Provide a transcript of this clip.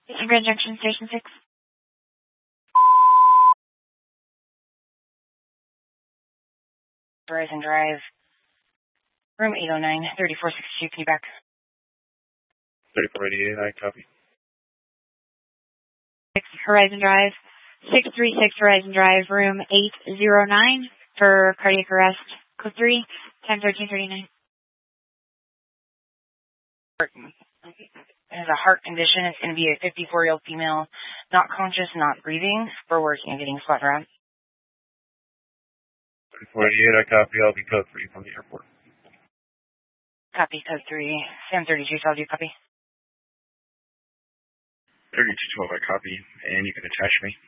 Grand Junction, Station 6. Horizon Drive, room 809, 3462, can you back? 3488, I copy. 6 Horizon Drive, 636 Horizon Drive, room 809 for cardiac arrest. Code 3, time 1339. It has a heart condition. It's going to be a 54-year-old female, not conscious, not breathing. We're working on getting spot around. 3488, I copy. I'll be code 3 from the airport. Copy, code 3. Sam 32, I'll do copy. 3212, I copy. And you can attach me.